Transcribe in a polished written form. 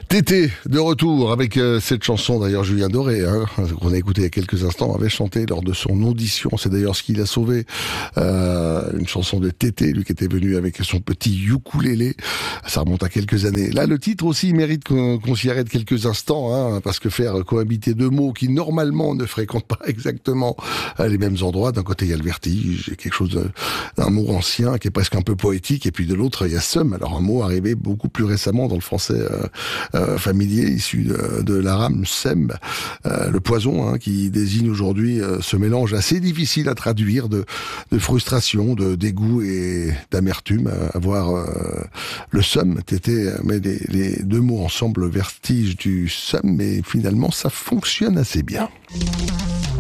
Tété, de retour avec cette chanson, d'ailleurs Julien Doré, qu'on a écouté il y a quelques instants, avait chanté lors de son audition. C'est d'ailleurs ce qui l'a sauvé, une chanson de Tété, lui qui était venu avec son petit ukulélé. Ça remonte à quelques années. Là, le titre aussi mérite qu'on s'y arrête quelques instants, parce que faire cohabiter deux mots qui normalement ne fréquentent pas exactement les mêmes endroits. D'un côté, il y a le vertige, il y a quelque chose d'un mot ancien qui est presque un peu poétique, et puis de l'autre, il y a somme. Alors un mot arrivé beaucoup plus récemment dans le français familier, issu de l'arabe sem, le poison, qui désigne aujourd'hui ce mélange assez difficile à traduire de frustration, de dégoût et d'amertume, à voir le somme. Tété met les deux mots ensemble, le vertige du somme, mais finalement ça fonctionne assez bien.